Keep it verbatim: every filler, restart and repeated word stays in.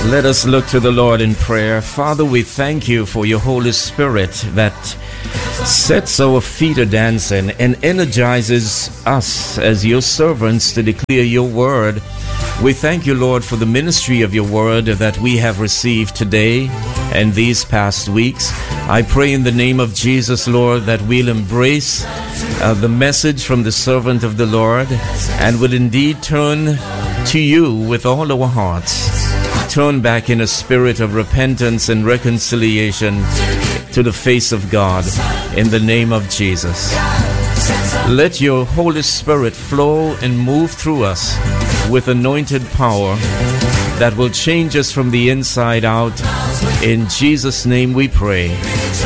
Let us look to the Lord in prayer. Father, we thank you for your Holy Spirit that sets our feet a dancing and energizes us as your servants to declare your word. We thank you, Lord, for the ministry of your word that we have received today and these past weeks. I pray in the name of Jesus, Lord, that we'll embrace uh, the message from the servant of the Lord and will indeed turn to you with all our hearts. Turn back in a spirit of repentance and reconciliation to the face of God in the name of Jesus. Let your Holy Spirit flow and move through us with anointed power that will change us from the inside out. In Jesus' name we pray.